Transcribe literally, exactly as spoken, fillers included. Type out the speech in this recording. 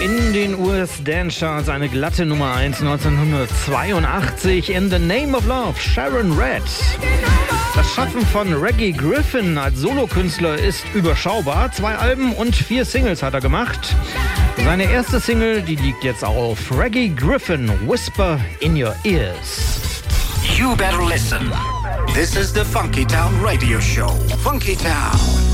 In den U S Dance Charts eine glatte Nummer eins neunzehnhundertzweiundachtzig. In the Name of Love, Sharon Red. Das Schaffen von Reggie Griffin als Solokünstler ist überschaubar. Zwei Alben und vier Singles hat er gemacht. Seine erste Single, die liegt jetzt auf Reggie Griffin, Whisper in Your Ears. You better listen. This is the Funky Town Radio Show. Funky Town.